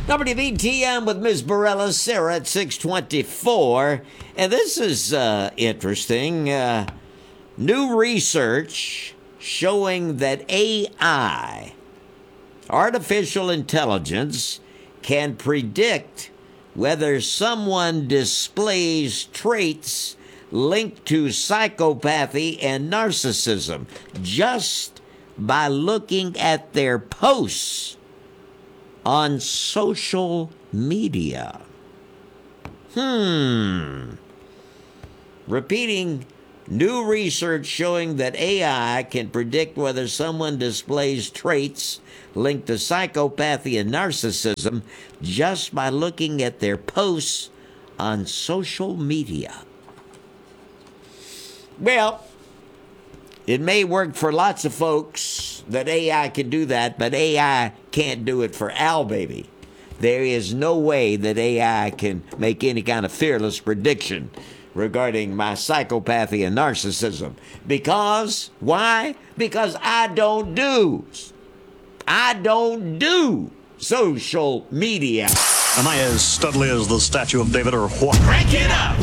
WBTM with Ms. Barella, Sarah at 624. And this is interesting. New research showing that AI, artificial intelligence, can predict whether someone displays traits linked to psychopathy and narcissism just by looking at their posts on social media. Repeating, new research showing that AI can predict whether someone displays traits linked to psychopathy and narcissism just by looking at their posts on social media. Well, it may work for lots of folks that AI can do that, but AI can't do it for Al, baby. There is no way that AI can make any kind of fearless prediction regarding my psychopathy and narcissism. Because, why? Because I don't do social media. Am I as studly as the statue of David or what? Crank it up!